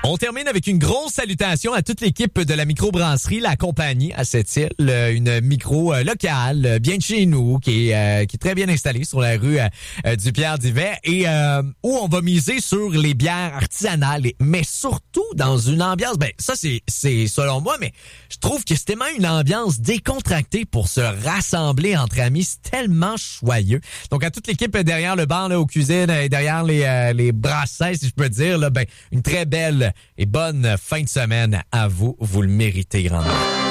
On termine avec une grosse salutation à toute l'équipe de la microbrasserie La Compagnie à Sept-Îles, une micro locale, bien de chez nous, qui est très bien installée sur la rue du Pierre-Divet et où on va miser sur les bières artisanales, mais surtout dans une ambiance, ça c'est selon moi, mais je trouve que c'est tellement une ambiance décontractée pour se rassembler entre amis, c'est tellement joyeux. Donc à toute l'équipe derrière le bar, là, aux cuisines et derrière les brasseries, si je peux dire, là, une très belle et bonne fin de semaine à vous. Vous le méritez grandement.